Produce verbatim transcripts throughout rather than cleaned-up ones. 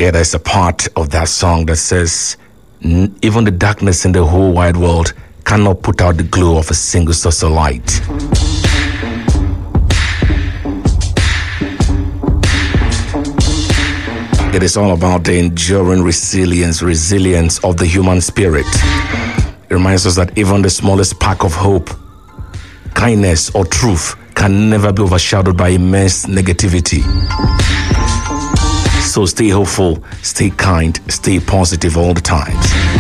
Yeah, there's a part of that song that says, even the darkness in the whole wide world cannot put out the glow of a single source of light. It is all about the enduring resilience, resilience of the human spirit. It reminds us that even the smallest spark of hope, kindness, or truth can never be overshadowed by immense negativity. So stay hopeful, stay kind, stay positive all the time.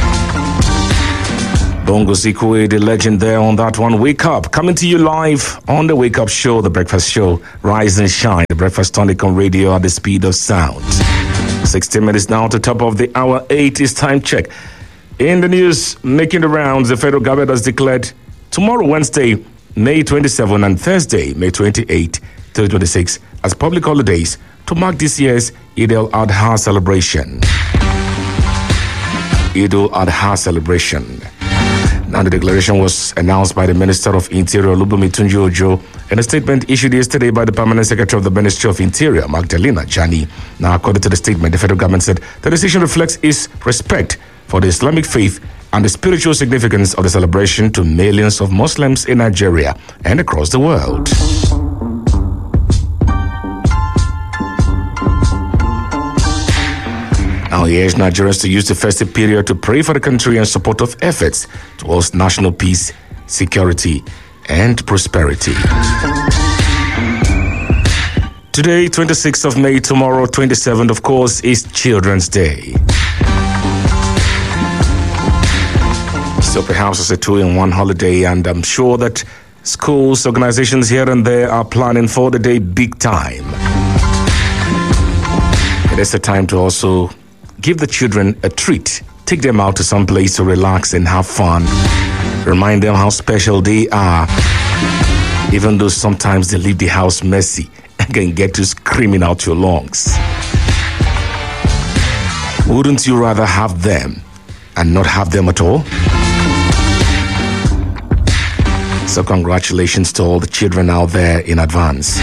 Bongo Zikwe, the legend there on that one. Wake Up, coming to you live on the Wake Up Show, the Breakfast Show. Rise and shine, the Breakfast Tonic on radio at the speed of sound. sixteen minutes now to top of the hour. eight is time check. In the news, making the rounds, the federal government has declared tomorrow, Wednesday, May twenty-seventh, and Thursday, May twenty-eighth, twenty twenty-six, as public holidays to mark this year's Eid al-Adha celebration. Eid al-Adha celebration. Now, the declaration was announced by the Minister of Interior, Olubunmi Tunji Ojo, in a statement issued yesterday by the Permanent Secretary of the Ministry of Interior, Magdalena Jani. Now, according to the statement, the federal government said the decision reflects its respect for the Islamic faith and the spiritual significance of the celebration to millions of Muslims in Nigeria and across the world. Now, he urged Nigerians to use the festive period to pray for the country and support of efforts towards national peace, security, and prosperity. Today, twenty-sixth of May, tomorrow, twenty-seventh, of course, is Children's Day. So perhaps it's a two-in-one holiday, and I'm sure that schools, organizations here and there are planning for the day big time. It is a time to also give the children a treat. Take them out to some place to relax and have fun. Remind them how special they are. Even though sometimes they leave the house messy and can get to screaming out your lungs. Wouldn't you rather have them and not have them at all? So congratulations to all the children out there in advance.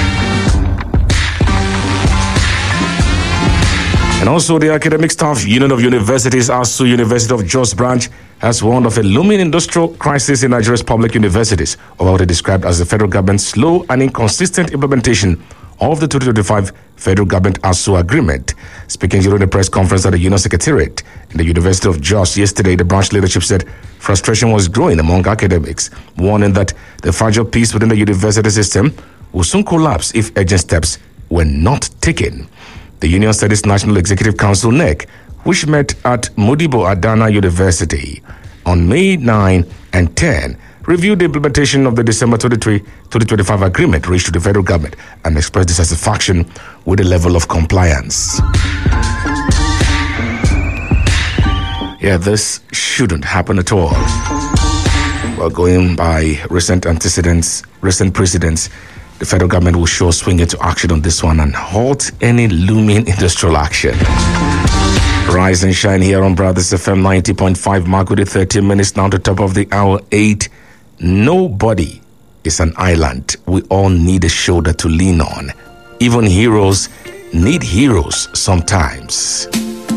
And also, the Academic Staff Union of Universities, ASU University of Jos Branch, has warned of a looming industrial crisis in Nigeria's public universities, over what they described as the federal government's slow and inconsistent implementation of the twenty twenty-five federal government ASU agreement. Speaking during a press conference at the Union Secretariat in the University of Jos yesterday, the branch leadership said frustration was growing among academics, warning that the fragile peace within the university system will soon collapse if urgent steps were not taken. The union said its National Executive Council, N E C, which met at Modibo Adana University on May ninth and tenth, reviewed the implementation of the December twenty-third, twenty twenty-five agreement reached with the federal government and expressed dissatisfaction with the level of compliance. Yeah, this shouldn't happen at all. Well, going by recent antecedents, recent precedents, the federal government will sure swing into action on this one and halt any looming industrial action. Rise and shine here on Brothers F M ninety point five, mark with the thirteen minutes now to top of the hour eight. Nobody is an island. We all need a shoulder to lean on. Even heroes need heroes sometimes.